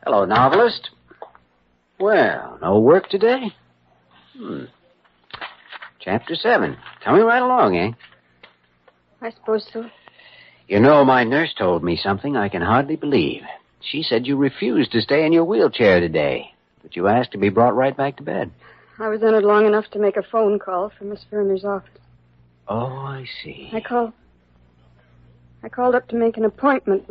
Hello, novelist. Well, no work today? Chapter 7. Coming right along, eh? I suppose so. You know, my nurse told me something I can hardly believe. She said you refused to stay in your wheelchair today, but you asked to be brought right back to bed. I was in it long enough to make a phone call from Miss Verner's office. Oh, I see. I called up to make an appointment